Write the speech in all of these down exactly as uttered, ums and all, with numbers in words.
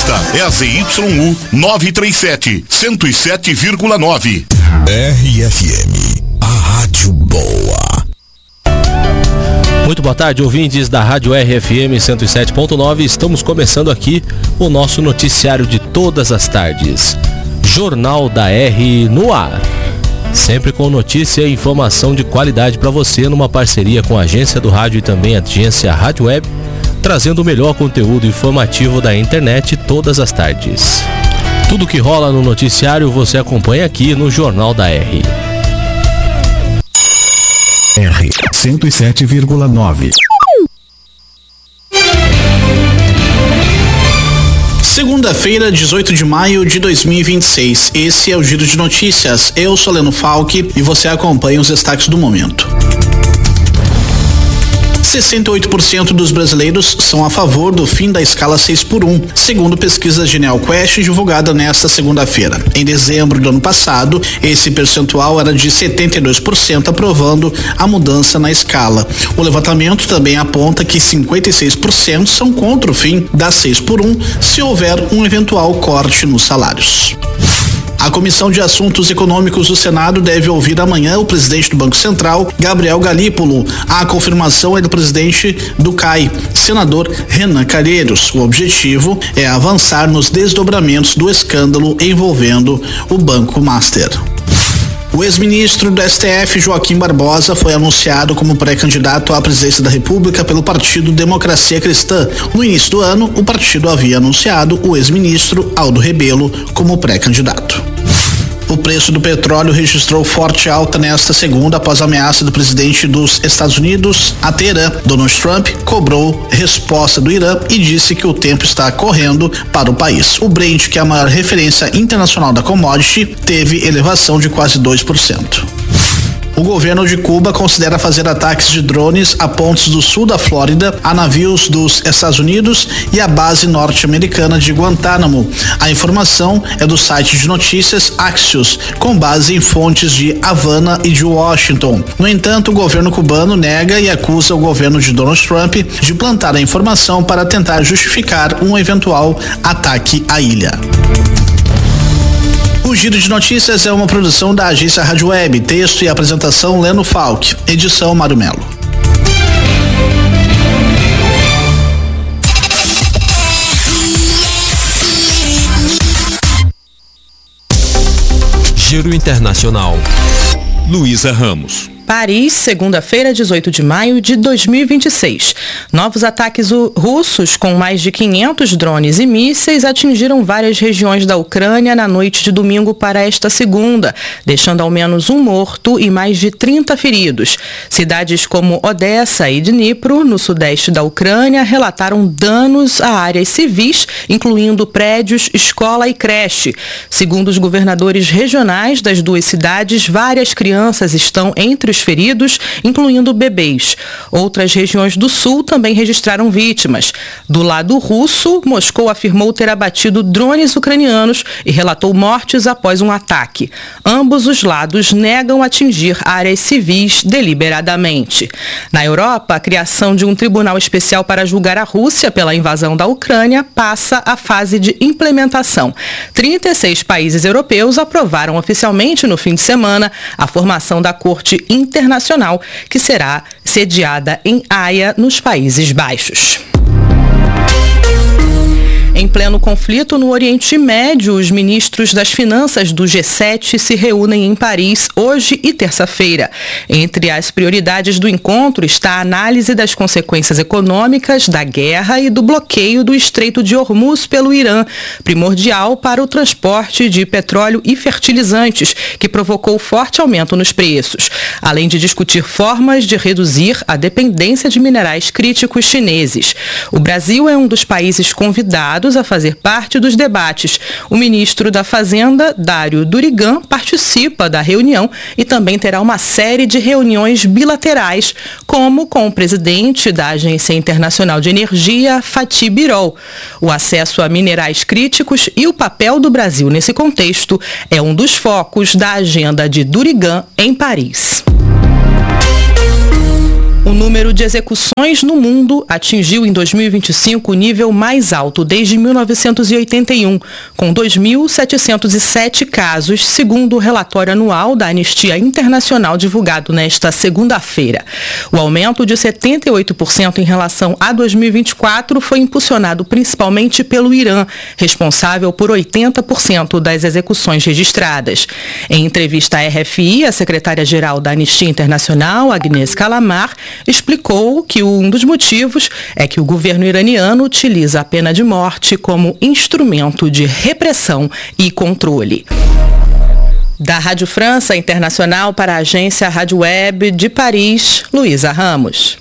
Esta é a Z Y U novecentos e trinta e sete, cento e sete vírgula nove. R F M, a rádio boa. Muito boa tarde, ouvintes da Rádio R F M cento e sete ponto nove. Estamos começando aqui o nosso noticiário de todas as tardes. Jornal da R no ar. Sempre com notícia e informação de qualidade para você, numa parceria com a Agência do Rádio e também a Agência Rádio Web, trazendo o melhor conteúdo informativo da internet todas as tardes. Tudo que rola no noticiário você acompanha aqui no Jornal da R. R cento e sete vírgula nove. Segunda-feira, dezoito de maio de dois mil e vinte e seis. Esse é o Giro de Notícias. Eu sou Leno Falck e você acompanha os destaques do momento. sessenta e oito por cento dos brasileiros são a favor do fim da escala seis por um, segundo pesquisa Genial Quest divulgada nesta segunda-feira. Em dezembro do ano passado, esse percentual era de setenta e dois por cento aprovando a mudança na escala. O levantamento também aponta que cinquenta e seis por cento são contra o fim da seis por um se houver um eventual corte nos salários. A Comissão de Assuntos Econômicos do Senado deve ouvir amanhã o presidente do Banco Central, Gabriel Galípolo. A confirmação é do presidente do C A I, senador Renan Calheiros. O objetivo é avançar nos desdobramentos do escândalo envolvendo o Banco Master. O ex-ministro do S T F, Joaquim Barbosa, foi anunciado como pré-candidato à presidência da República pelo Partido Democracia Cristã. No início do ano, o partido havia anunciado o ex-ministro Aldo Rebelo como pré-candidato. O preço do petróleo registrou forte alta nesta segunda após a ameaça do presidente dos Estados Unidos a Teherã. Donald Trump cobrou resposta do Irã e disse que o tempo está correndo para o país. O Brent, que é a maior referência internacional da commodity, teve elevação de quase dois por cento. O governo de Cuba considera fazer ataques de drones a pontos do sul da Flórida, a navios dos Estados Unidos e a base norte-americana de Guantánamo. A informação é do site de notícias Axios, com base em fontes de Havana e de Washington. No entanto, o governo cubano nega e acusa o governo de Donald Trump de plantar a informação para tentar justificar um eventual ataque à ilha. O Giro de Notícias é uma produção da Agência Rádio Web, texto e apresentação Leno Falck, edição Mário Melo. Giro Internacional. Luísa Ramos. Paris, segunda-feira, dezoito de maio de dois mil e vinte e seis. Novos ataques russos com mais de quinhentos drones e mísseis atingiram várias regiões da Ucrânia na noite de domingo para esta segunda, deixando ao menos um morto e mais de trinta feridos. Cidades como Odessa e Dnipro, no sudeste da Ucrânia, relataram danos a áreas civis, incluindo prédios, escola e creche. Segundo os governadores regionais das duas cidades, várias crianças estão entre os feridos, incluindo bebês. Outras regiões do sul também registraram vítimas. Do lado russo, Moscou afirmou ter abatido drones ucranianos e relatou mortes após um ataque. Ambos os lados negam atingir áreas civis deliberadamente. Na Europa, a criação de um tribunal especial para julgar a Rússia pela invasão da Ucrânia passa a fase de implementação. trinta e seis países europeus aprovaram oficialmente no fim de semana a formação da Corte Internacional Internacional, que será sediada em Haia, nos Países Baixos. Em pleno conflito no Oriente Médio, os ministros das Finanças do G sete se reúnem em Paris hoje e terça-feira. Entre as prioridades do encontro está a análise das consequências econômicas da guerra e do bloqueio do Estreito de Hormuz pelo Irã, primordial para o transporte de petróleo e fertilizantes, que provocou forte aumento nos preços, além de discutir formas de reduzir a dependência de minerais críticos chineses. O Brasil é um dos países convidados a fazer parte dos debates. O ministro da Fazenda, Dário Durigan, participa da reunião e também terá uma série de reuniões bilaterais, como com o presidente da Agência Internacional de Energia, Fatih Birol. O acesso a minerais críticos e o papel do Brasil nesse contexto é um dos focos da agenda de Durigan em Paris. O número de execuções no mundo atingiu em dois mil e vinte e cinco o nível mais alto desde mil novecentos e oitenta e um, com dois mil setecentos e sete casos, segundo o relatório anual da Anistia Internacional divulgado nesta segunda-feira. O aumento de setenta e oito por cento em relação a dois mil e vinte e quatro foi impulsionado principalmente pelo Irã, responsável por oitenta por cento das execuções registradas. Em entrevista à R F I, a secretária-geral da Anistia Internacional, Agnes Kalamar, explicou que um dos motivos é que o governo iraniano utiliza a pena de morte como instrumento de repressão e controle. Da Rádio França Internacional para a agência Rádio Web de Paris, Luísa Ramos.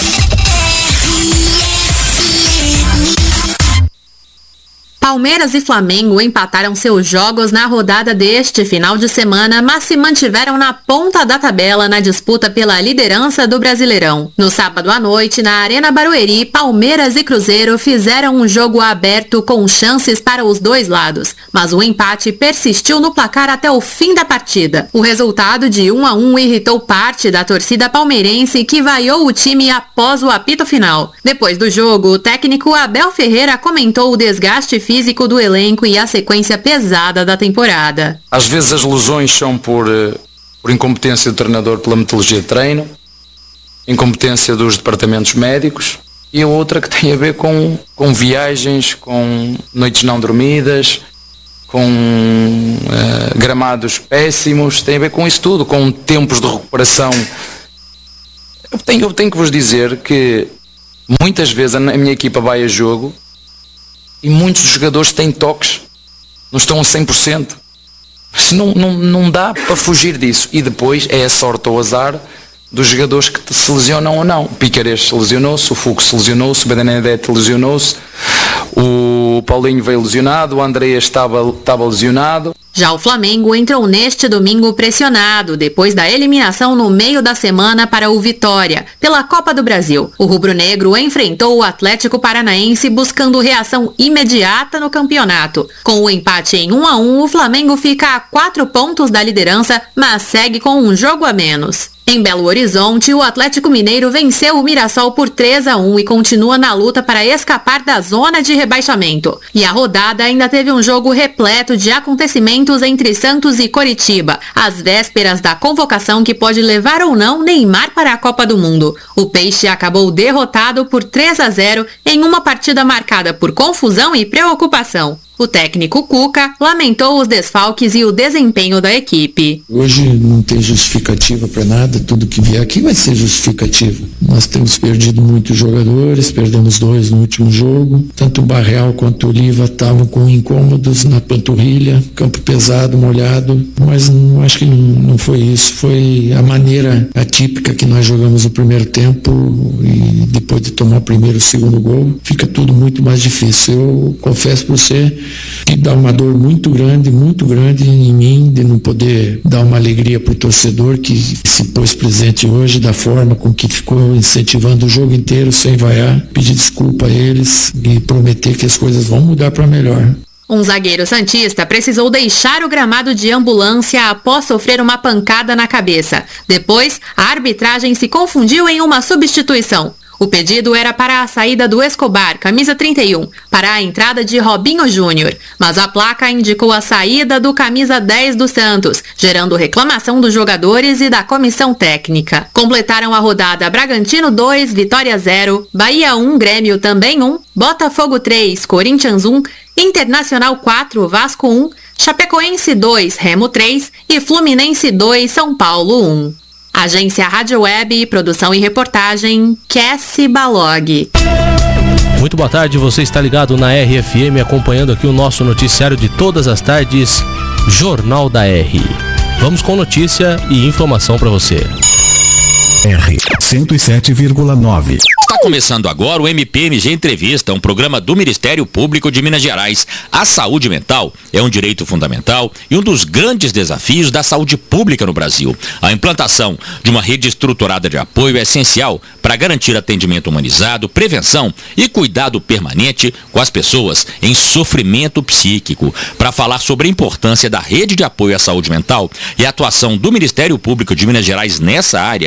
Palmeiras e Flamengo empataram seus jogos na rodada deste final de semana, mas se mantiveram na ponta da tabela na disputa pela liderança do Brasileirão. No sábado à noite, na Arena Barueri, Palmeiras e Cruzeiro fizeram um jogo aberto com chances para os dois lados, mas o empate persistiu no placar até o fim da partida. O resultado de um a um irritou parte da torcida palmeirense, que vaiou o time após o apito final. Depois do jogo, o técnico Abel Ferreira comentou o desgaste físico físico do elenco e a sequência pesada da temporada. Às vezes as lesões são por, por incompetência do treinador pela metodologia de treino, incompetência dos departamentos médicos, e a outra que tem a ver com, com viagens, com noites não dormidas, com uh, gramados péssimos, tem a ver com isso tudo, com tempos de recuperação. Eu tenho, eu tenho que vos dizer que muitas vezes a minha equipa vai a jogo e muitos dos jogadores têm toques, não estão a cem por cento. Mas não, não, não dá para fugir disso. E depois é a sorte ou azar dos jogadores que se lesionam ou não. O Piquerez se lesionou-se, o Foucault se lesionou-se, o Benedetti lesionou-se, o Paulinho veio lesionado, o Andreas estava, estava lesionado. Já o Flamengo entrou neste domingo pressionado depois da eliminação no meio da semana para o Vitória, pela Copa do Brasil. O rubro-negro enfrentou o Atlético Paranaense buscando reação imediata no campeonato. Com o empate em um a um, o Flamengo fica a quatro pontos da liderança, mas segue com um jogo a menos. Em Belo Horizonte, o Atlético Mineiro venceu o Mirassol por três a um e continua na luta para escapar da zona de rebaixamento. E a rodada ainda teve um jogo repleto de acontecimentos entre Santos e Coritiba, às vésperas da convocação que pode levar ou não Neymar para a Copa do Mundo. O Peixe acabou derrotado por três a zero em uma partida marcada por confusão e preocupação. O técnico Cuca lamentou os desfalques e o desempenho da equipe. Hoje não tem justificativa para nada, tudo que vier aqui vai ser justificativa. Nós temos perdido muitos jogadores, perdemos dois no último jogo. Tanto o Barreal quanto o Oliva estavam com incômodos na panturrilha, campo pesado, molhado, mas não, acho que não, não foi isso. Foi a maneira atípica que nós jogamos o primeiro tempo e depois de tomar o primeiro e o segundo gol, fica tudo muito mais difícil. Eu confesso para você que dá uma dor muito grande, muito grande em mim, de não poder dar uma alegria para o torcedor que se pôs presente hoje, da forma com que ficou incentivando o jogo inteiro sem vaiar. Pedir desculpa a eles e prometer que as coisas vão mudar para melhor. Um zagueiro santista precisou deixar o gramado de ambulância após sofrer uma pancada na cabeça. Depois, a arbitragem se confundiu em uma substituição. O pedido era para a saída do Escobar, camisa trinta e um, para a entrada de Robinho Júnior, mas a placa indicou a saída do camisa dez do Santos, gerando reclamação dos jogadores e da comissão técnica. Completaram a rodada Bragantino dois, Vitória zero, Bahia um, Grêmio também um, Botafogo três, Corinthians um, Internacional quatro, Vasco um, Chapecoense dois, Remo três e Fluminense dois, São Paulo um. Agência Rádio Web, produção e reportagem, Cassie Balog. Muito boa tarde, você está ligado na R F M, acompanhando aqui o nosso noticiário de todas as tardes, Jornal da R. Vamos com notícia e informação para você. R cento e sete vírgula nove. Está começando agora o M P M G Entrevista, um programa do Ministério Público de Minas Gerais. A saúde mental é um direito fundamental e um dos grandes desafios da saúde pública no Brasil. A implantação de uma rede estruturada de apoio é essencial para garantir atendimento humanizado, prevenção e cuidado permanente com as pessoas em sofrimento psíquico. Para falar sobre a importância da rede de apoio à saúde mental e a atuação do Ministério Público de Minas Gerais nessa área, o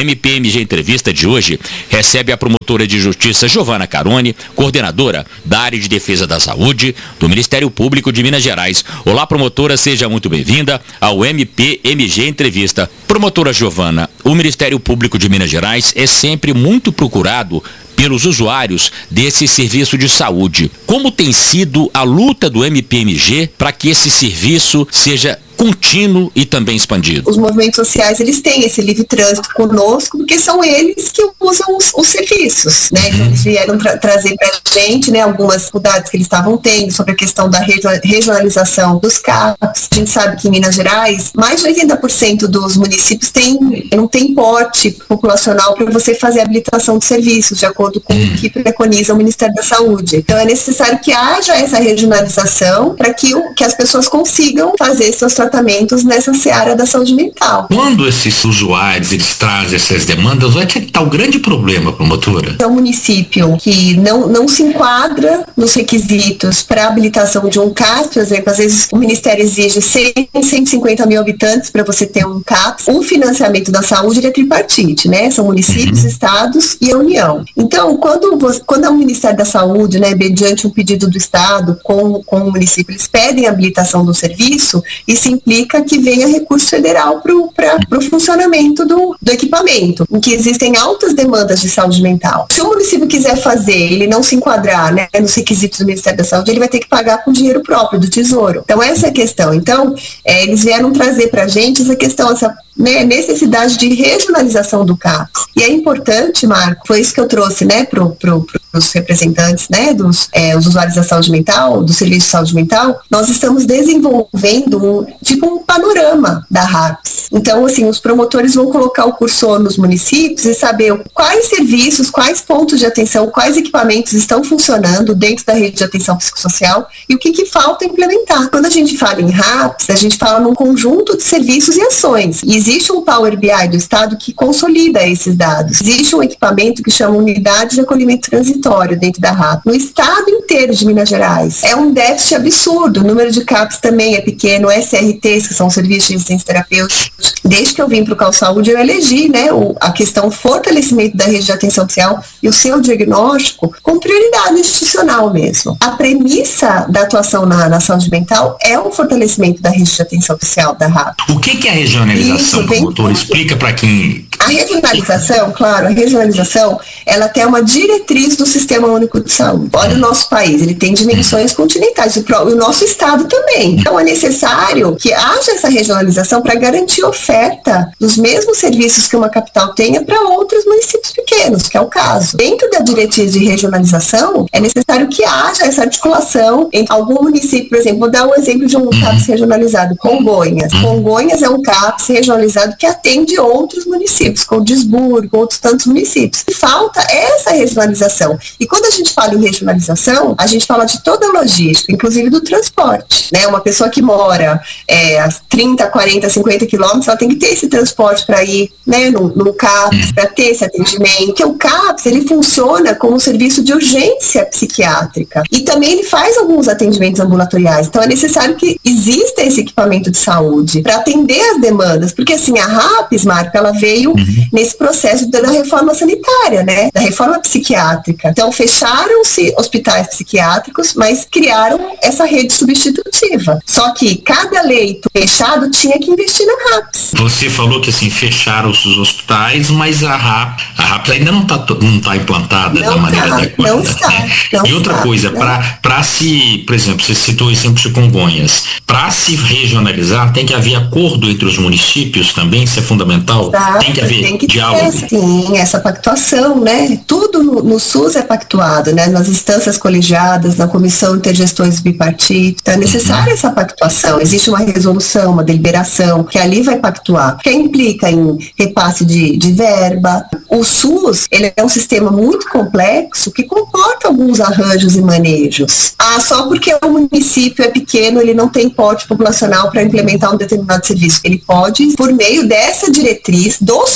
M P M G Entrevista de hoje recebe a promotora de justiça Giovana Caroni, coordenadora da área de defesa da saúde do Ministério Público de Minas Gerais. Olá, promotora, seja muito bem-vinda ao M P M G Entrevista. Promotora Giovana, o Ministério Público de Minas Gerais é sempre muito procurado pelos usuários desse serviço de saúde. Como tem sido a luta do M P M G para que esse serviço seja contínuo e também expandido? Os movimentos sociais, eles têm esse livre trânsito conosco, porque são eles que usam os, os serviços, né? Então eles vieram tra- trazer pra gente, né, algumas dificuldades que eles estavam tendo sobre a questão da regi- regionalização dos C A Ps. A gente sabe que em Minas Gerais, mais de oitenta por cento dos municípios tem, não tem porte populacional para você fazer a habilitação de serviços, de acordo com o que preconiza o Ministério da Saúde. Então é necessário que haja essa regionalização para que, o, que as pessoas consigam fazer seus tratamentos nessa seara da saúde mental. Quando esses usuários eles trazem essas demandas, onde é que está o grande problema, promotora? É um município que não, não se enquadra nos requisitos para habilitação de um C A P, por exemplo, às vezes o Ministério exige cem, cento e cinquenta mil habitantes para você ter um C A P. O financiamento da saúde ele é tripartite, né? São municípios, uhum. estados e a União. Então, quando, você, quando é o Ministério da Saúde, né, mediante um pedido do Estado com, com o município, eles pedem a habilitação do serviço, isso implica que venha recurso federal para o funcionamento do, do equipamento, em que existem altas demandas de saúde mental. Se o município quiser fazer, ele não se enquadrar, né, nos requisitos do Ministério da Saúde, ele vai ter que pagar com dinheiro próprio do Tesouro. Então, essa é a questão. Então, é, eles vieram trazer para a gente essa questão, essa né, necessidade de regionalização do C A P. E é importante, Marco, foi isso que eu trouxe, né, para pro, os representantes, né, dos é, os usuários da saúde mental, do serviço de saúde mental. Nós estamos desenvolvendo um, tipo um panorama da R A P S. Então, assim, os promotores vão colocar o cursor nos municípios e saber quais serviços, quais pontos de atenção, quais equipamentos estão funcionando dentro da rede de atenção psicossocial e o que, que falta implementar. Quando a gente fala em R A P S, a gente fala num conjunto de serviços e ações. E existe um Power B I do Estado que consolida esses dados. Existe um equipamento que chama Unidade de Acolhimento Transitório dentro da R A P. No estado inteiro de Minas Gerais. É um déficit absurdo. O número de C A Ps também é pequeno. S R Ts, que são serviços de assistência terapêutica. Desde que eu vim para o Cal Saúde, eu elegi, né, o, a questão fortalecimento da rede de atenção social e o seu diagnóstico com prioridade institucional mesmo. A premissa da atuação na, na saúde mental é o fortalecimento da rede de atenção social da R A P. O que, que é regionalização? Promotor, explica para quem... A regionalização, claro, a regionalização, ela tem uma diretriz do Sistema Único de Saúde. Olha o nosso país, ele tem dimensões continentais, e o nosso estado também. Então é necessário que haja essa regionalização para garantir oferta dos mesmos serviços que uma capital tenha para outros municípios pequenos, que é o caso. Dentro da diretriz de regionalização, é necessário que haja essa articulação entre algum município, por exemplo, vou dar um exemplo de um C A P S regionalizado, Congonhas. Congonhas é um C A P S regionalizado que atende outros municípios, como Desburgo, outros tantos municípios. E falta essa regionalização. E quando a gente fala em regionalização, a gente fala de toda a logística, inclusive do transporte. Né? Uma pessoa que mora é, a trinta, quarenta, cinquenta quilômetros, ela tem que ter esse transporte para ir, né, no, no C A P S, para ter esse atendimento. Porque o C A P S, ele funciona como um serviço de urgência psiquiátrica. E também ele faz alguns atendimentos ambulatoriais. Então é necessário que exista esse equipamento de saúde para atender as demandas. Porque assim, a R A P S, Marco, ela veio uhum. nesse processo da reforma sanitária, né? Da reforma psiquiátrica. Então, fecharam-se hospitais psiquiátricos, mas criaram essa rede substitutiva. Só que cada leito fechado tinha que investir na R A P S. Você falou que, assim, fecharam os hospitais, mas a R A P, a R A P S ainda não está não tá implantada não da maneira tá, adequada. Não está. Né? Não e outra está, coisa, para se, por exemplo, você citou o exemplo de Congonhas, para se regionalizar, tem que haver acordo entre os municípios também, isso é fundamental? Tá, tem que haver tem que diálogo. Ter, sim, essa pactuação, né? Tudo no, no SUS é pactuado, né? Nas instâncias colegiadas, na comissão intergestões bipartidas. Então é necessária uhum. essa pactuação. Existe uma resolução, uma deliberação, que ali vai pactuar, que implica em repasse de, de verba. O SUS, ele é um sistema muito complexo que comporta alguns arranjos e manejos. Ah, só porque o município é pequeno, ele não tem porte populacional para implementar um determinado serviço. Ele pode, por meio dessa diretriz do SUS,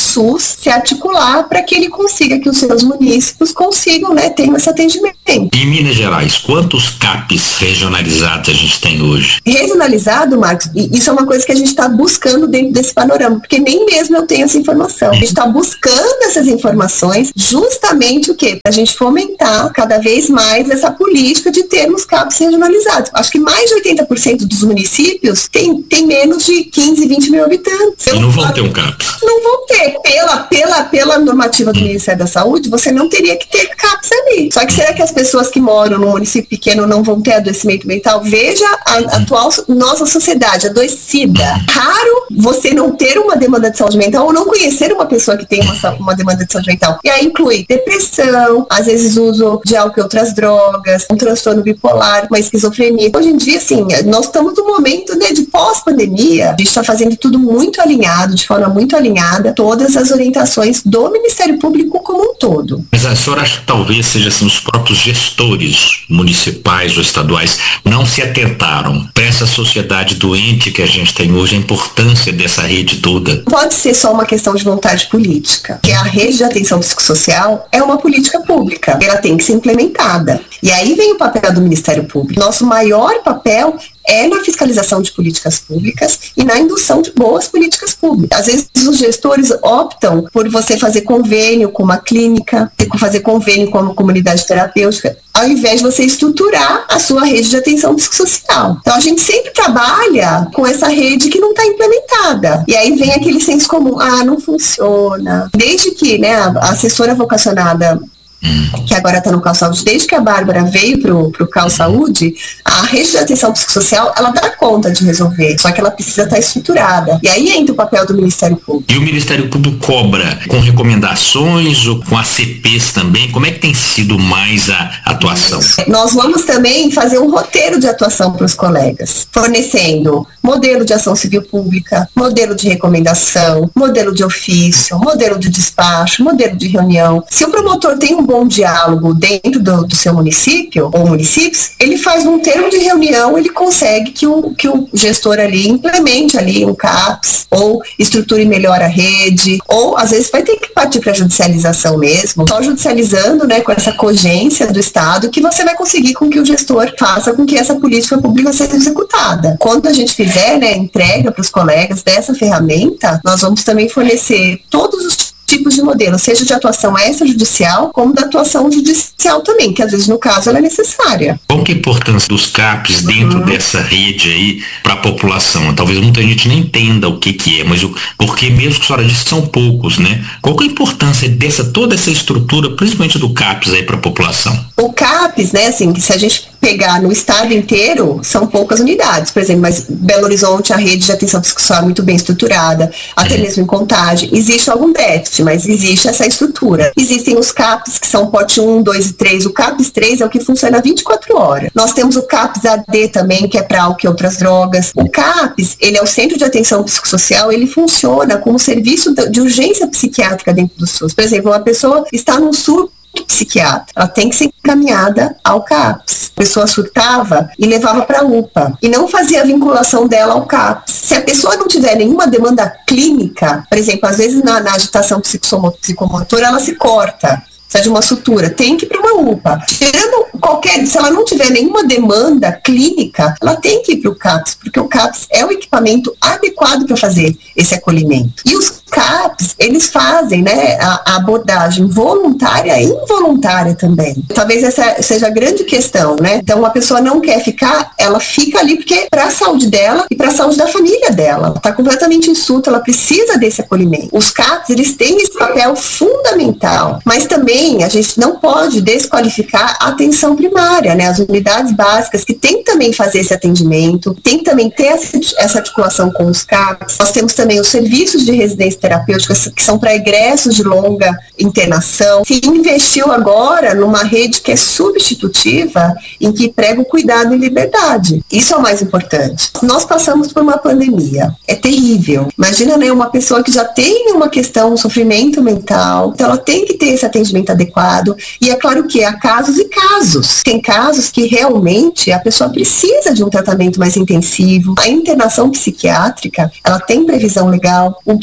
SUS se articular para que ele consiga que os seus munícipes consigam, né, ter esse atendimento. Em Minas Gerais, quantos CAPs regionalizados a gente tem hoje? Regionalizado, Marcos, isso é uma coisa que a gente está buscando dentro desse panorama, porque nem mesmo eu tenho essa informação. A gente está buscando essas informações justamente o quê? Para a gente fomentar cada vez mais essa política de termos CAPs regionalizados. Acho que mais de oitenta por cento dos municípios tem, tem menos de quinze, vinte mil habitantes. E não vão ter um CAPs? Não vão ter. Pela, pela, pela normativa do Ministério da Saúde, você não teria que ter CAPs ali. Só que será que as pessoas que moram num município pequeno não vão ter adoecimento mental? Veja a atual nossa sociedade adoecida. Raro você não ter uma demanda de saúde mental ou não conhecer uma pessoa que tem uma, uma demanda de saúde mental. E aí inclui depressão, às vezes uso de álcool e outras drogas, um transtorno bipolar, uma esquizofrenia. Hoje em dia, assim, nós estamos num momento, né, de pós-pandemia. A gente está fazendo tudo muito alinhado, de forma muito alinhada, todas as orientações do Ministério Público como um todo. Mas a senhora acha que talvez seja assim, os próprios gestores municipais ou estaduais não se atentaram para essa sociedade doente que a gente tem hoje, a importância dessa rede toda? Pode ser só uma questão de vontade política, que a rede de atenção psicossocial é uma política pública, ela tem que ser implementada. E aí vem o papel do Ministério Público. Nosso maior papel é na fiscalização de políticas públicas e na indução de boas políticas públicas. Às vezes os gestores optam por você fazer convênio com uma clínica, fazer convênio com uma comunidade terapêutica, ao invés de você estruturar a sua rede de atenção psicossocial. Então a gente sempre trabalha com essa rede que não está implementada. E aí vem aquele senso comum, ah, não funciona. Desde que, né, a assessora vocacionada que agora está no Cal Saúde, desde que a Bárbara veio pro, pro Cal Saúde, a rede de atenção psicossocial, ela dá conta de resolver, só que ela precisa estar estruturada. E aí entra o papel do Ministério Público. E o Ministério Público cobra com recomendações ou com A C Ps também? Como é que tem sido mais a atuação? Nós vamos também fazer um roteiro de atuação para os colegas, fornecendo modelo de ação civil pública, modelo de recomendação, modelo de ofício, modelo de despacho, modelo de reunião. Se o promotor tem um bom diálogo dentro do, do seu município ou municípios, ele faz um termo de reunião, ele consegue que o, que o gestor ali implemente ali um CAPS, ou estruture melhor a rede, ou às vezes vai ter que partir para a judicialização mesmo, só judicializando, né, com essa cogência do Estado, que você vai conseguir com que o gestor faça com que essa política pública seja executada. Quando a gente fizer, né, entrega para os colegas dessa ferramenta, nós vamos também fornecer todos os tipos de modelo, seja de atuação extrajudicial, como da atuação judicial também, que às vezes no caso ela é necessária. Qual que é a importância dos CAPs dentro uhum. dessa rede aí para a população? Talvez muita gente nem entenda o que que é, mas o, porque mesmo que a senhora disse que são poucos, né? Qual que é a importância dessa, toda essa estrutura, principalmente do CAPs aí para a população? O CAPs, né, assim, que se a gente pegar no estado inteiro, são poucas unidades, por exemplo, mas Belo Horizonte, a rede de atenção psicossocial é muito bem estruturada, até uhum. mesmo em Contagem, existe algum déficit, mas existe essa estrutura. Existem os CAPs que são pote um, dois e três. O CAPs três é o que funciona vinte e quatro horas. Nós temos o CAPs A D também, que é para álcool e outras drogas. O CAPs, ele é o Centro de Atenção Psicossocial, ele funciona como serviço de urgência psiquiátrica dentro do SUS. Por exemplo, uma pessoa está num surto psiquiatra, ela tem que ser encaminhada ao CAPs. A pessoa surtava e levava para a U P A e não fazia a vinculação dela ao CAPs. Se a pessoa não tiver nenhuma demanda clínica, por exemplo, às vezes na, na agitação psicomotora ela se corta, precisa de uma sutura, tem que ir para uma U P A. Tirando qualquer, se ela não tiver nenhuma demanda clínica, ela tem que ir para o CAPs, porque o CAPs é o equipamento adequado para fazer esse acolhimento. E os CAPs, eles fazem, né, a, a abordagem voluntária e involuntária também. Talvez essa seja a grande questão, né? Então, a pessoa não quer ficar, ela fica ali porque é para a saúde dela e para a saúde da família dela. Ela está completamente insulta, ela precisa desse acolhimento. Os CAPs, eles têm esse papel fundamental, mas também a gente não pode desqualificar a atenção primária, né? As unidades básicas que tem que também fazer esse atendimento, tem que também ter essa, essa articulação com os CAPs. Nós temos também os serviços de residência terapêuticas que são para egressos de longa internação. Se investiu agora numa rede que é substitutiva, em que prega o cuidado e liberdade. Isso é o mais importante. Nós passamos por uma pandemia. É terrível. Imagina, né, uma pessoa que já tem uma questão, um sofrimento mental, então ela tem que ter esse atendimento adequado. E é claro que há casos e casos. Tem casos que realmente a pessoa precisa de um tratamento mais intensivo. A internação psiquiátrica, ela tem previsão legal. O que a gente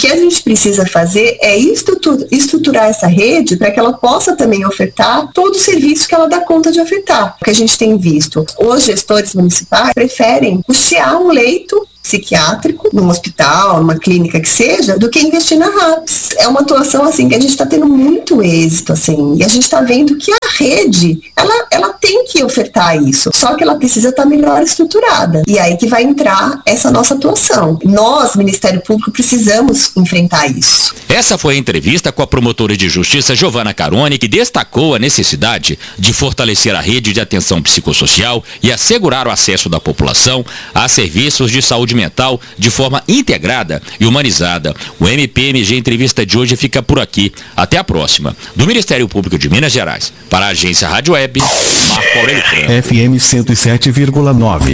precisa fazer é estruturar essa rede para que ela possa também ofertar todo o serviço que ela dá conta de ofertar. O que a gente tem visto, os gestores municipais preferem custear um leito psiquiátrico, num hospital, numa clínica que seja, do que investir na RAPS. É uma atuação, assim, que a gente está tendo muito êxito, assim, e a gente está vendo que a rede, ela, ela tem que ofertar isso, só que ela precisa estar melhor estruturada. E aí que vai entrar essa nossa atuação. Nós, Ministério Público, precisamos enfrentar isso. Essa foi a entrevista com a promotora de justiça Giovana Carone, que destacou a necessidade de fortalecer a rede de atenção psicossocial e assegurar o acesso da população a serviços de saúde mental de forma integrada e humanizada. O M P M G Entrevista de hoje fica por aqui. Até a próxima. Do Ministério Público de Minas Gerais, para a agência Rádio Web, Marco Aurélio Franco. F M cento e sete vírgula nove.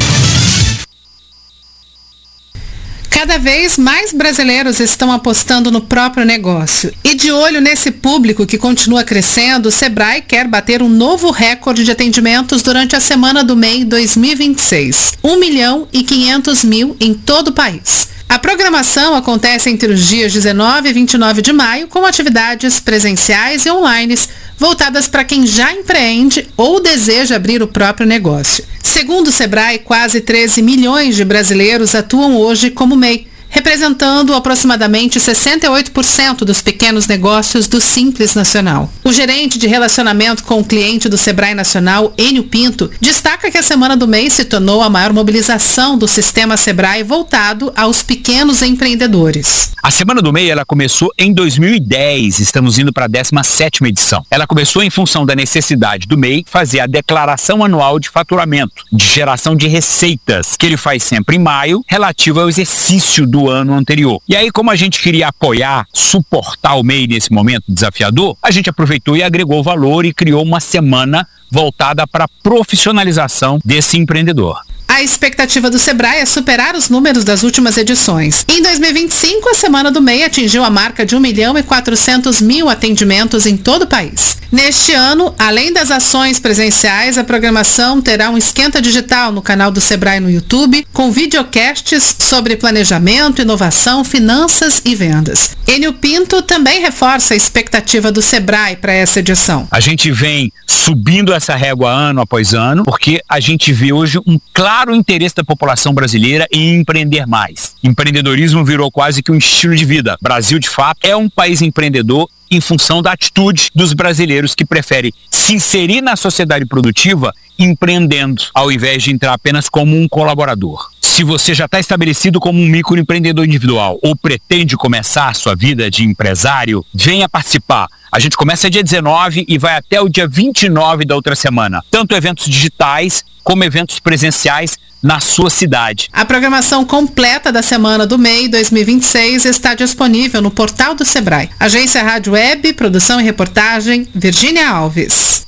Cada vez mais brasileiros estão apostando no próprio negócio. E de olho nesse público que continua crescendo, o Sebrae quer bater um novo recorde de atendimentos durante a Semana do M E I dois mil e vinte e seis. um milhão e quinhentos mil em todo o país. A programação acontece entre os dias dezenove e vinte e nove de maio, com atividades presenciais e online voltadas para quem já empreende ou deseja abrir o próprio negócio. Segundo o Sebrae, quase treze milhões de brasileiros atuam hoje como M E I, representando aproximadamente sessenta e oito por cento dos pequenos negócios do Simples Nacional. O gerente de relacionamento com o cliente do Sebrae Nacional, Enio Pinto, destaca que a Semana do M E I se tornou a maior mobilização do sistema Sebrae voltado aos pequenos empreendedores. A Semana do M E I ela começou em dois mil e dez, estamos indo para a décima sétima edição. Ela começou em função da necessidade do M E I fazer a declaração anual de faturamento, de geração de receitas, que ele faz sempre em maio, relativo ao exercício do ano anterior. E aí, como a gente queria apoiar, suportar o M E I nesse momento desafiador, a gente aproveitou e agregou valor e criou uma semana voltada para a profissionalização desse empreendedor. A expectativa do Sebrae é superar os números das últimas edições. Em dois mil e vinte e cinco, a Semana do M E I atingiu a marca de um milhão e quatrocentos mil atendimentos em todo o país. Neste ano, além das ações presenciais, a programação terá um esquenta digital no canal do Sebrae no YouTube, com videocasts sobre planejamento, inovação, finanças e vendas. Enio Pinto também reforça a expectativa do Sebrae para essa edição. A gente vem subindo essa régua ano após ano, porque a gente vê hoje um claro interesse da população brasileira em empreender mais. Empreendedorismo virou quase que um estilo de vida. Brasil, de fato, é um país empreendedor em função da atitude dos brasileiros que preferem se inserir na sociedade produtiva empreendendo, ao invés de entrar apenas como um colaborador. Se você já está estabelecido como um microempreendedor individual ou pretende começar a sua vida de empresário, venha participar. A gente começa dia dezenove e vai até o dia vinte e nove da outra semana. Tanto eventos digitais como eventos presenciais na sua cidade. A programação completa da Semana do M E I dois mil e vinte e seis está disponível no portal do Sebrae. Agência Rádio Web, produção e reportagem, Virgínia Alves.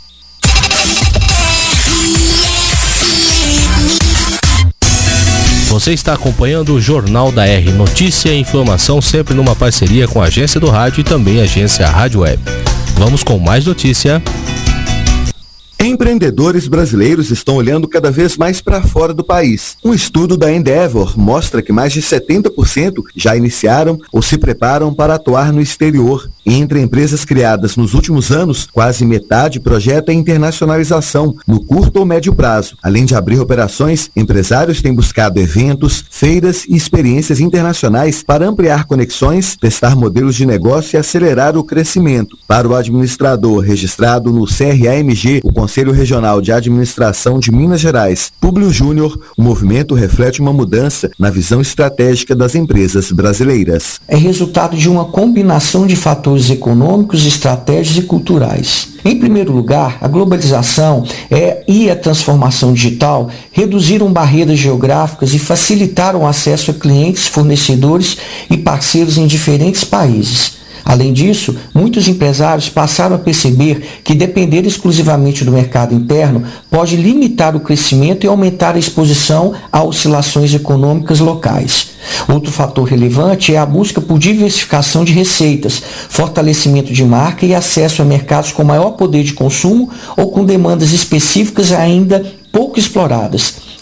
Você está acompanhando o Jornal da R, notícia e informação sempre numa parceria com a Agência do Rádio e também a Agência Rádio Web. Vamos com mais notícia. Empreendedores brasileiros estão olhando cada vez mais para fora do país. Um estudo da Endeavor mostra que mais de setenta por cento já iniciaram ou se preparam para atuar no exterior. E entre empresas criadas nos últimos anos, quase metade projeta internacionalização no curto ou médio prazo. Além de abrir operações, empresários têm buscado eventos, feiras e experiências internacionais para ampliar conexões, testar modelos de negócio e acelerar o crescimento. Para o administrador registrado no C R A M G, o Conselho Regional de Administração de Minas Gerais, Públio Júnior, o movimento reflete uma mudança na visão estratégica das empresas brasileiras. É resultado de uma combinação de fatores econômicos, estratégicos e culturais. Em primeiro lugar, a globalização é, e a transformação digital reduziram barreiras geográficas e facilitaram o acesso a clientes, fornecedores e parceiros em diferentes países. Além disso, muitos empresários passaram a perceber que depender exclusivamente do mercado interno pode limitar o crescimento e aumentar a exposição a oscilações econômicas locais. Outro fator relevante é a busca por diversificação de receitas, fortalecimento de marca e acesso a mercados com maior poder de consumo ou com demandas específicas ainda pouco exploradas.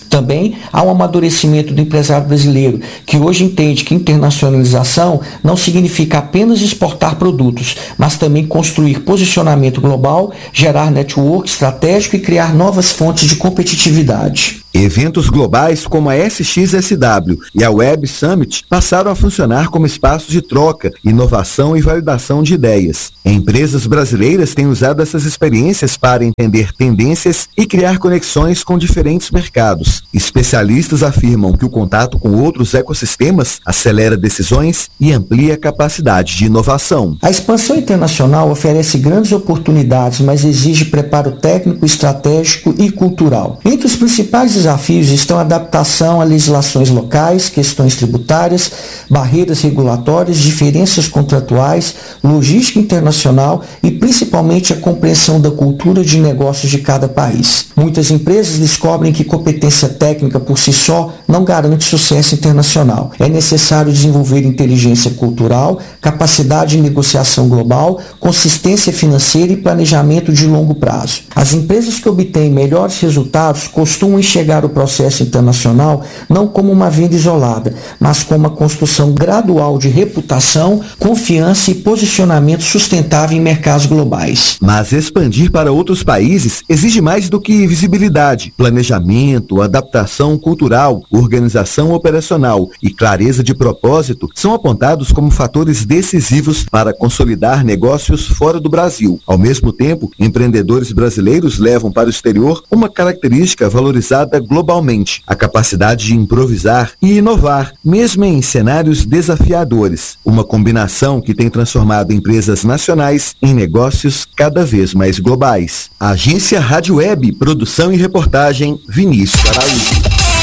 Também há um amadurecimento do empresário brasileiro, que hoje entende que internacionalização não significa apenas exportar produtos, mas também construir posicionamento global, gerar network estratégico e criar novas fontes de competitividade. Eventos globais como a S X S W e a Web Summit passaram a funcionar como espaços de troca, inovação e validação de ideias. Empresas brasileiras têm usado essas experiências para entender tendências e criar conexões com diferentes mercados. Especialistas afirmam que o contato com outros ecossistemas acelera decisões e amplia a capacidade de inovação. A expansão internacional oferece grandes oportunidades, mas exige preparo técnico, estratégico e cultural. Entre os principais desafios estão a adaptação a legislações locais, questões tributárias, barreiras regulatórias, diferenças contratuais, logística internacional e principalmente a compreensão da cultura de negócios de cada país. Muitas empresas descobrem que competência técnica por si só não garante sucesso internacional. É necessário desenvolver inteligência cultural, capacidade de negociação global, consistência financeira e planejamento de longo prazo. As empresas que obtêm melhores resultados costumam enxergar o processo internacional não como uma venda isolada, mas como uma construção gradual de reputação, confiança e posicionamento sustentável em mercados globais. Mas expandir para outros países exige mais do que visibilidade. Planejamento, adaptação cultural, organização operacional e clareza de propósito são apontados como fatores decisivos para consolidar negócios fora do Brasil. Ao mesmo tempo, empreendedores brasileiros levam para o exterior uma característica valorizada globalmente, a capacidade de improvisar e inovar, mesmo em cenários desafiadores. Uma combinação que tem transformado empresas nacionais em negócios cada vez mais globais. Agência Rádio Web, produção e reportagem, Vinícius Araújo.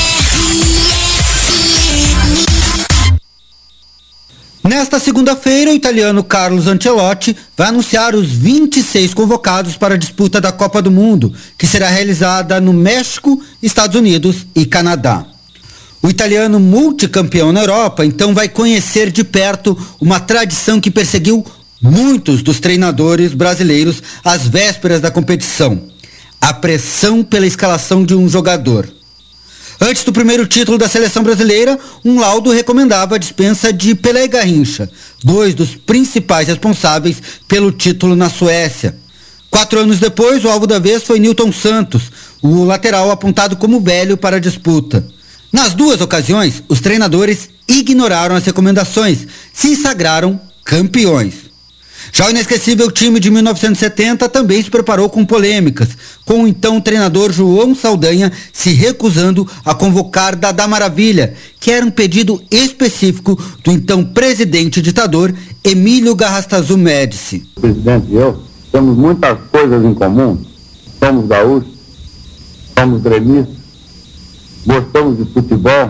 Nesta segunda-feira, o italiano Carlos Ancelotti vai anunciar os vinte e seis convocados para a disputa da Copa do Mundo, que será realizada no México, Estados Unidos e Canadá. O italiano multicampeão na Europa, então, vai conhecer de perto uma tradição que perseguiu muitos dos treinadores brasileiros às vésperas da competição: a pressão pela escalação de um jogador. Antes do primeiro título da seleção brasileira, um laudo recomendava a dispensa de Pelé e Garrincha, dois dos principais responsáveis pelo título na Suécia. Quatro anos depois, o alvo da vez foi Nilton Santos, o lateral apontado como velho para a disputa. Nas duas ocasiões, os treinadores ignoraram as recomendações, se sagraram campeões. Já o inesquecível time de mil novecentos e setenta também se preparou com polêmicas, com o então treinador João Saldanha se recusando a convocar Dadá Maravilha, que era um pedido específico do então presidente ditador Emílio Garrastazu Médici. O presidente e eu temos muitas coisas em comum. Somos gaúchos, somos gremistas, gostamos de futebol.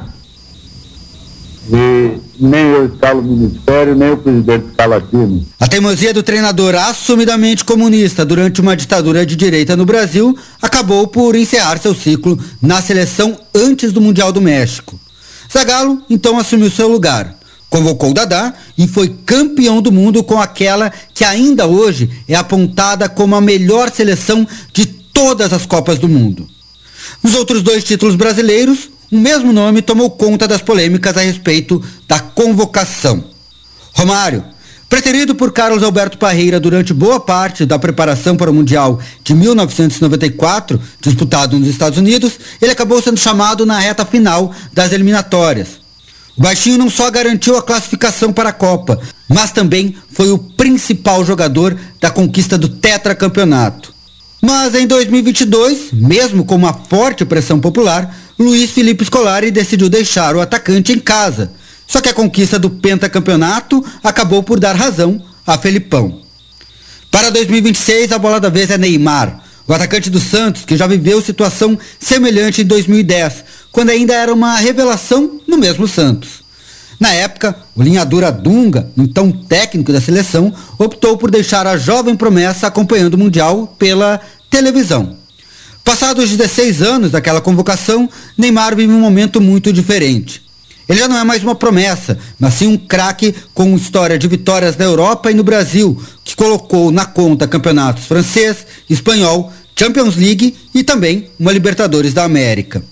E nem eu escalo o ministério, nem o presidente escala time. A teimosia do treinador assumidamente comunista durante uma ditadura de direita no Brasil acabou por encerrar seu ciclo na seleção antes do Mundial do México. Zagallo então assumiu seu lugar, convocou Dadá e foi campeão do mundo com aquela que ainda hoje é apontada como a melhor seleção de todas as Copas do Mundo. Nos outros dois títulos brasileiros, o mesmo nome tomou conta das polêmicas a respeito da convocação. Romário, preterido por Carlos Alberto Parreira durante boa parte da preparação para o Mundial de mil novecentos e noventa e quatro, disputado nos Estados Unidos, ele acabou sendo chamado na reta final das eliminatórias. O baixinho não só garantiu a classificação para a Copa, mas também foi o principal jogador da conquista do tetracampeonato. Mas em dois mil e vinte e dois, mesmo com uma forte pressão popular, Luiz Felipe Scolari decidiu deixar o atacante em casa. Só que a conquista do pentacampeonato acabou por dar razão a Felipão. Para dois mil e vinte e seis, a bola da vez é Neymar, o atacante do Santos, que já viveu situação semelhante em dois mil e dez, quando ainda era uma revelação no mesmo Santos. Na época, o linha dura Dunga, então técnico da seleção, optou por deixar a jovem promessa acompanhando o Mundial pela televisão. Passados os dezesseis anos daquela convocação, Neymar vive um momento muito diferente. Ele já não é mais uma promessa, mas sim um craque com história de vitórias na Europa e no Brasil, que colocou na conta campeonatos francês, espanhol, Champions League e também uma Libertadores da América.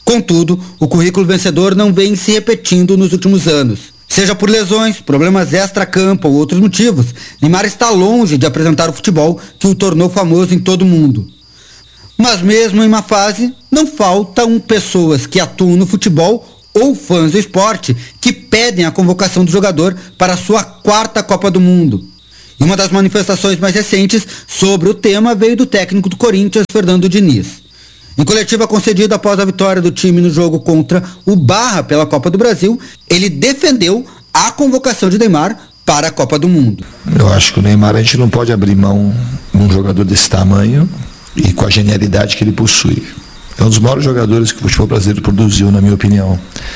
Contudo, o currículo vencedor não vem se repetindo nos últimos anos. Seja por lesões, problemas extra-campo ou outros motivos, Neymar está longe de apresentar o futebol que o tornou famoso em todo o mundo. Mas mesmo em uma fase, não faltam pessoas que atuam no futebol ou fãs do esporte que pedem a convocação do jogador para a sua quarta Copa do Mundo. E uma das manifestações mais recentes sobre o tema veio do técnico do Corinthians, Fernando Diniz. Em coletiva concedida após a vitória do time no jogo contra o Barra pela Copa do Brasil, ele defendeu a convocação de Neymar para a Copa do Mundo. Eu acho que o Neymar, a gente não pode abrir mão de um jogador desse tamanho e com a genialidade que ele possui. É um dos maiores jogadores que o futebol brasileiro produziu, na minha opinião.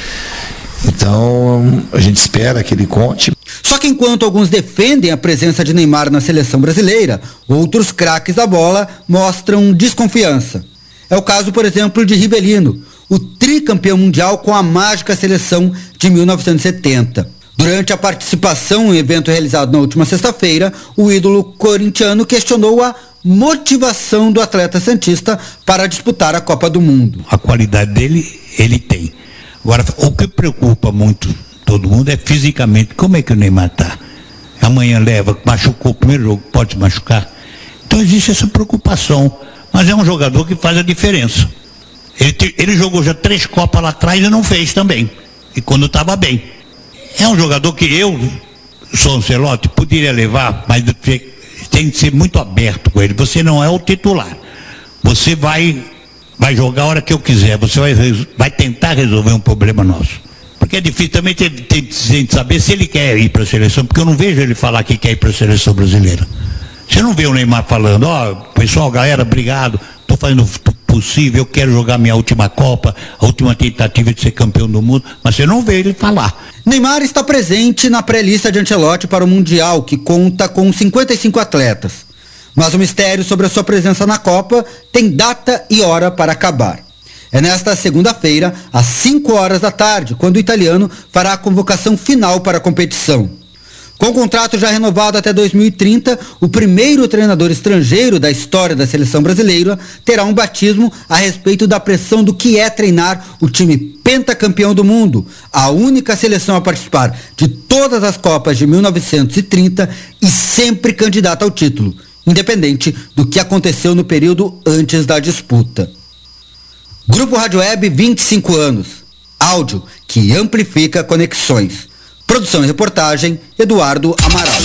Então, a gente espera que ele conte. Só que enquanto alguns defendem a presença de Neymar na seleção brasileira, outros craques da bola mostram desconfiança. É o caso, por exemplo, de Rivelino, o tricampeão mundial com a mágica seleção de mil novecentos e setenta. Durante a participação em evento realizado na última sexta-feira, o ídolo corintiano questionou a motivação do atleta santista para disputar a Copa do Mundo. A qualidade dele, ele tem. Agora, o que preocupa muito todo mundo é fisicamente, como é que o Neymar está? Amanhã leva, machucou o primeiro jogo, pode machucar. Então existe essa preocupação, mas é um jogador que faz a diferença. Ele, te, ele jogou já três Copas lá atrás e não fez também, e quando estava bem. É um jogador que eu, sou Ancelotti, poderia levar, mas tem que ser muito aberto com ele. Você não é o titular. Você vai, vai jogar a hora que eu quiser. Você vai, vai tentar resolver um problema nosso. Porque é difícil também ter, ter, ter, saber se ele quer ir para a seleção, porque eu não vejo ele falar que quer ir para a seleção brasileira. Você não vê o Neymar falando, ó, oh, pessoal, galera, obrigado, estou fazendo o possível, eu quero jogar minha última Copa, a última tentativa de ser campeão do mundo, mas você não vê ele falar. Neymar está presente na pré-lista de Ancelotti para o Mundial, que conta com cinquenta e cinco atletas. Mas o mistério sobre a sua presença na Copa tem data e hora para acabar. É nesta segunda-feira, às cinco horas da tarde, quando o italiano fará a convocação final para a competição. Com o contrato já renovado até dois mil e trinta, o primeiro treinador estrangeiro da história da seleção brasileira terá um batismo a respeito da pressão do que é treinar o time pentacampeão do mundo, a única seleção a participar de todas as Copas de mil novecentos e trinta e sempre candidata ao título, independente do que aconteceu no período antes da disputa. Grupo Rádio Web, vinte e cinco anos. Áudio que amplifica conexões. Produção e reportagem, Eduardo Amaral.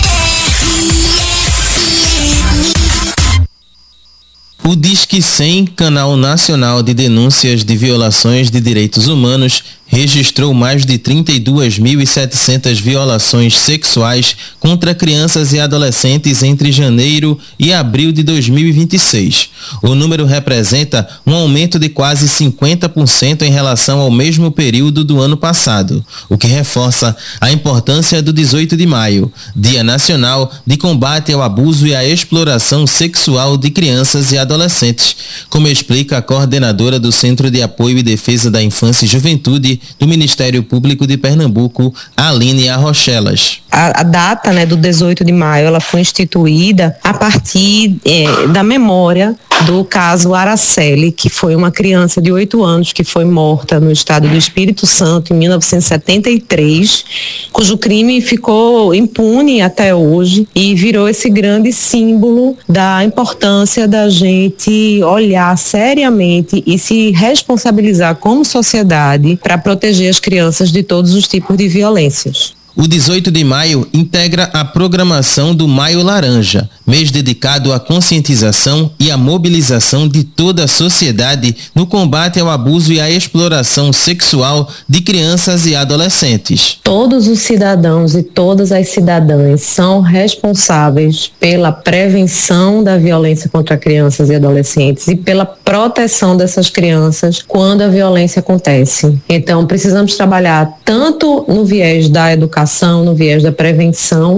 O Disque cem, Canal Nacional de Denúncias de Violações de Direitos Humanos, registrou mais de trinta e duas mil e setecentas violações sexuais contra crianças e adolescentes entre janeiro e abril de dois mil e vinte e seis. O número representa um aumento de quase cinquenta por cento em relação ao mesmo período do ano passado, o que reforça a importância do dezoito de maio, Dia Nacional de Combate ao Abuso e à Exploração Sexual de Crianças e Adolescentes, como explica a coordenadora do Centro de Apoio e Defesa da Infância e Juventude do Ministério Público de Pernambuco, Aline Arrochelas. A, a data, né, do dezoito de maio, ela foi instituída a partir é, da memória do caso Araceli, que foi uma criança de oito anos que foi morta no estado do Espírito Santo em mil novecentos e setenta e três, cujo crime ficou impune até hoje e virou esse grande símbolo da importância da gente olhar seriamente e se responsabilizar como sociedade para proteger as crianças de todos os tipos de violências. O dezoito de maio integra a programação do Maio Laranja, mês dedicado à conscientização e à mobilização de toda a sociedade no combate ao abuso e à exploração sexual de crianças e adolescentes. Todos os cidadãos e todas as cidadãs são responsáveis pela prevenção da violência contra crianças e adolescentes e pela proteção dessas crianças quando a violência acontece. Então, precisamos trabalhar tanto no viés da educação, no viés da prevenção,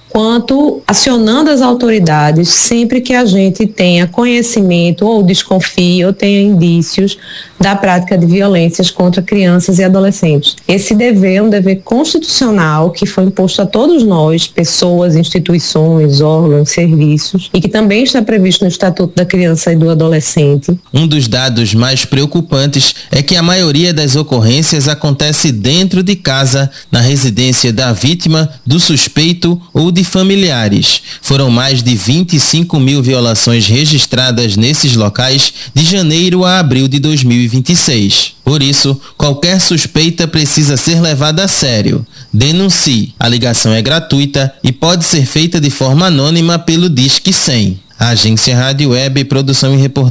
quanto acionando as autoridades sempre que a gente tenha conhecimento ou desconfie ou tenha indícios da prática de violências contra crianças e adolescentes. Esse dever é um dever constitucional que foi imposto a todos nós, pessoas, instituições, órgãos, serviços, e que também está previsto no Estatuto da Criança e do Adolescente. Um dos dados mais preocupantes é que a maioria das ocorrências acontece dentro de casa, na residência da vítima, do suspeito ou de familiares. Foram mais de vinte e cinco mil violações registradas nesses locais de janeiro a abril de dois mil e vinte e seis. Por isso, qualquer suspeita precisa ser levada a sério. Denuncie. A ligação é gratuita e pode ser feita de forma anônima pelo Disque cem. Agência Rádio Web, produção e reportagem.